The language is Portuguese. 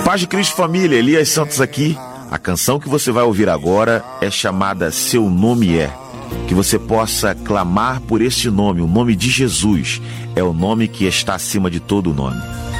Paz de Cristo, família, Elias Santos aqui. A canção que você vai ouvir agora é chamada Seu Nome É. Que você possa clamar por esse nome, o nome de Jesus. É o nome que está acima de todo nome.